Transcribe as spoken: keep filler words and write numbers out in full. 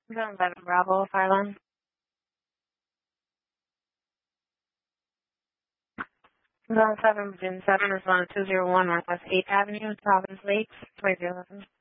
Zone seven Bravo, Farland. Zone seven, June seven, is on two zero one Northwest eighth Avenue, Providence Lakes, twenty eleven.